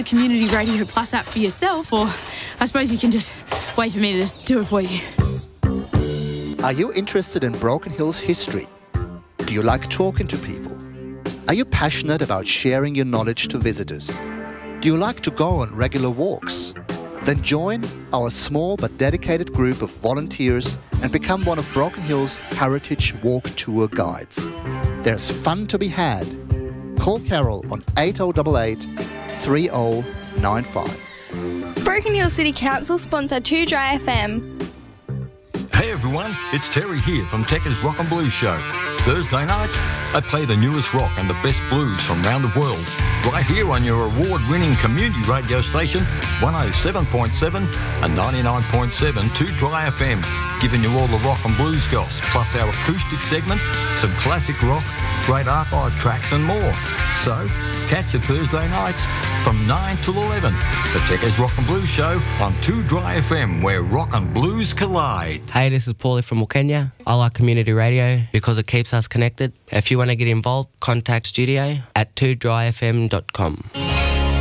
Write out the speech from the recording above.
the Community Radio Plus app for yourself, or I suppose you can just wait for me to do it for you. Are you interested in Broken Hill's history? Do you like talking to people? Are you passionate about sharing your knowledge to visitors? Do you like to go on regular walks? Then join our small but dedicated group of volunteers and become one of Broken Hill's Heritage Walk Tour guides. There's fun to be had. Call Carol on 8088 3095. Broken Hill City Council sponsor 2 Dry FM. Hey everyone, it's Terry here from Tekka's Rock and Blues Show. Thursday nights, I play the newest rock and the best blues from around the world, right here on your award-winning community radio station, 107.7 and 99.7 2 Dry FM, giving you all the rock and blues goss, plus our acoustic segment, some classic rock, great archive tracks and more. So, catch it Thursday nights from 9 till 11, the Tekka's Rock and Blues Show on 2 Dry FM, where rock and blues collide. Hey, this is Paulie from Wilkenya. I like community radio because it keeps us connected. If you want to get involved, contact studio at 2dryfm.com.